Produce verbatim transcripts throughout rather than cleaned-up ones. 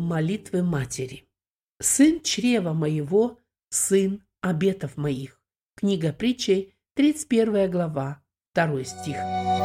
молитвы матери. «Сын чрева моего, сын обетов моих». Книга Притчей, тридцать первая глава, второй стих.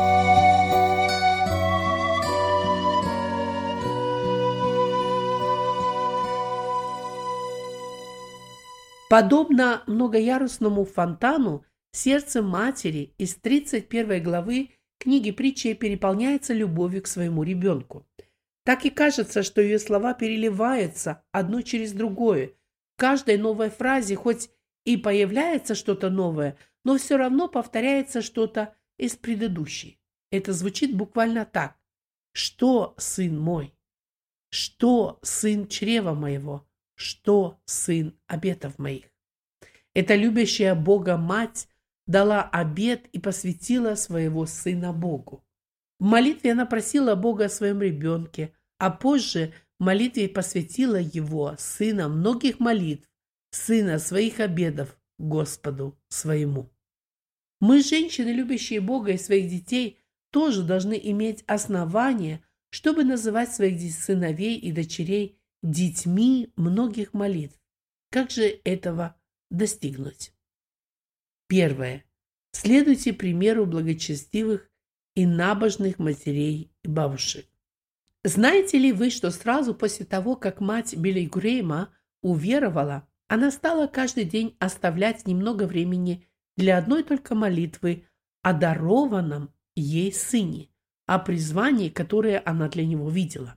Подобно многоярусному фонтану, сердце матери из тридцать первой главы книги Притчей переполняется любовью к своему ребенку. Так и кажется, что ее слова переливаются одно через другое. В каждой новой фразе хоть и появляется что-то новое, но все равно повторяется что-то из предыдущей. Это звучит буквально так. «Что, сын мой? Что, сын чрева моего? Что, сын обетов моих?» Эта любящая Бога мать дала обет и посвятила своего сына Богу. В молитве она просила Бога о своем ребенке, а позже в молитве посвятила его, сына многих молитв, сына своих обетов, Господу своему. Мы, женщины, любящие Бога и своих детей, тоже должны иметь основания, чтобы называть своих сыновей и дочерей детьми многих молитв. Как же этого достигнуть? Первое. Следуйте примеру благочестивых и набожных матерей и бабушек. Знаете ли вы, что сразу после того, как мать Билли Грэма уверовала, она стала каждый день оставлять немного времени для одной только молитвы о дарованном ей сыне, о призвании, которое она для него видела.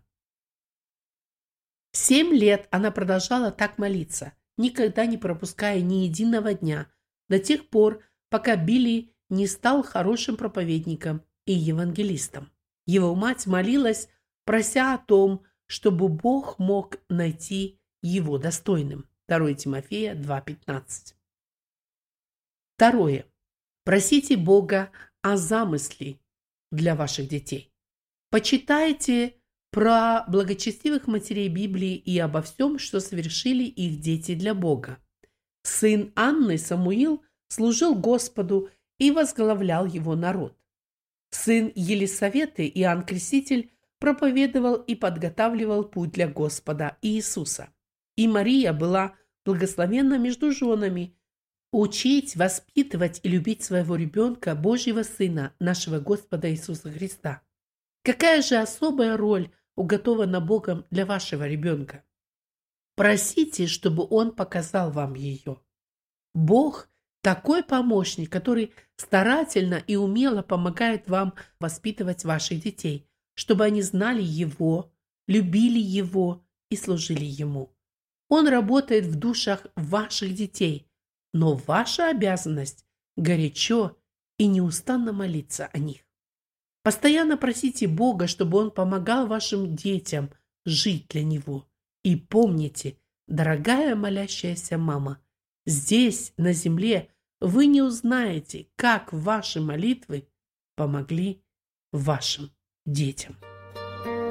Семь лет она продолжала так молиться, никогда не пропуская ни единого дня, до тех пор, пока Билли не стал хорошим проповедником и евангелистом. Его мать молилась, прося о том, чтобы Бог мог найти его достойным. второе Тимофея два пятнадцать. Второе. Просите Бога о замысле для ваших детей. Почитайте про благочестивых матерей Библии и обо всем, что совершили их дети для Бога. Сын Анны Самуил служил Господу и возглавлял его народ. Сын Елисаветы Иоанн Креститель проповедовал и подготавливал путь для Господа Иисуса. И Мария была благословенна между женами. Учить, воспитывать и любить своего ребенка, Божьего Сына, нашего Господа Иисуса Христа. Какая же особая роль уготована Богом для вашего ребенка? Просите, чтобы Он показал вам ее. Бог – такой помощник, который старательно и умело помогает вам воспитывать ваших детей, чтобы они знали Его, любили Его и служили Ему. Он работает в душах ваших детей, но ваша обязанность – горячо и неустанно молиться о них. Постоянно просите Бога, чтобы Он помогал вашим детям жить для Него. И помните, дорогая молящаяся мама, здесь, на земле, вы не узнаете, как ваши молитвы помогли вашим детям.